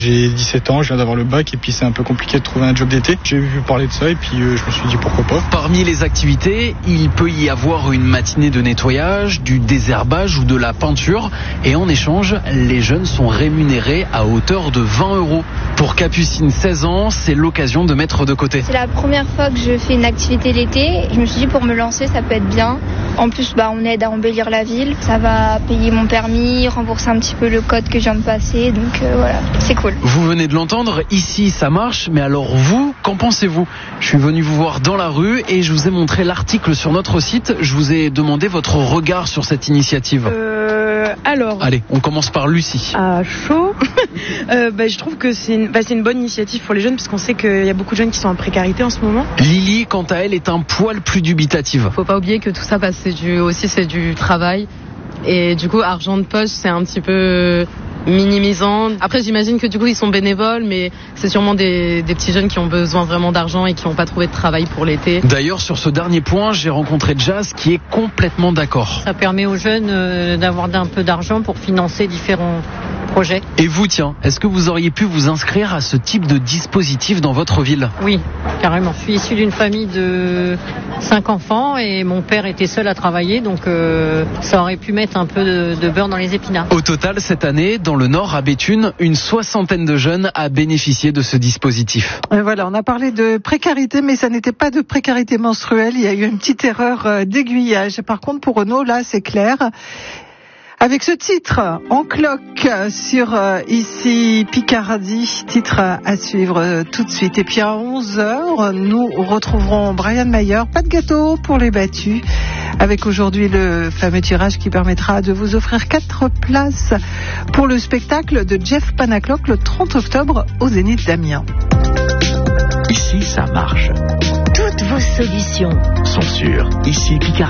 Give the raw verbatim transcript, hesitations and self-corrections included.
J'ai dix-sept ans, je viens d'avoir le bac et puis c'est un peu compliqué de trouver un job d'été. J'ai vu parler de ça et puis euh, je me suis dit pourquoi pas. Parmi les activités, il peut y avoir une matinée de nettoyage, du désherbage ou de la peinture. Et en échange, les jeunes sont rémunérés à hauteur de vingt euros. Pour Capucine, seize ans, c'est l'occasion de mettre de côté. C'est la première fois que je fais une activité l'été. Je me suis dit pour me lancer, ça peut être bien. En plus, bah, on aide à embellir la ville. Ça va payer mon permis, rembourser un petit peu le code que je viens de passer. Donc euh, voilà, c'est cool. Vous venez de l'entendre, ici ça marche, mais alors vous, qu'en pensez-vous ? Je suis venu vous voir dans la rue et je vous ai montré l'article sur notre site. Je vous ai demandé votre regard sur cette initiative. Euh, alors... Allez, on commence par Lucie. À chaud. euh, bah, je trouve que c'est une, bah, c'est une bonne initiative pour les jeunes parce qu'on sait qu'il y a beaucoup de jeunes qui sont en précarité en ce moment. Lily, quant à elle, est un poil plus dubitative. Faut pas oublier que tout ça, bah, c'est du, aussi c'est du travail. Et du coup, argent de poche, c'est un petit peu minimisant. Après, j'imagine que du coup, ils sont bénévoles, mais c'est sûrement des, des petits jeunes qui ont besoin vraiment d'argent et qui n'ont pas trouvé de travail pour l'été. D'ailleurs, sur ce dernier point, j'ai rencontré Jazz qui est complètement d'accord. Ça permet aux jeunes euh, d'avoir un peu d'argent pour financer différents projets. Et vous, tiens, est-ce que vous auriez pu vous inscrire à ce type de dispositif dans votre ville ? Oui, carrément. Je suis issue d'une famille de cinq enfants et mon père était seul à travailler, donc euh, ça aurait pu mettre un peu de, de beurre dans les épinards. Au total, cette année, dans le Nord, à Béthune, une soixantaine de jeunes a bénéficié de ce dispositif. Et voilà, on a parlé de précarité, mais ça n'était pas de précarité menstruelle. Il y a eu une petite erreur d'aiguillage. Par contre, pour Renaud, là, c'est clair. Avec ce titre, en cloque sur euh, ici Picardie, titre à suivre euh, tout de suite. Et puis à onze heures, nous retrouverons Brian Mayer, pas de gâteau pour les battus, avec aujourd'hui le fameux tirage qui permettra de vous offrir quatre places pour le spectacle de Jeff Panaclock le trente octobre au Zénith d'Amiens. Ici, ça marche. Toutes vos solutions sont sur ici Picardie.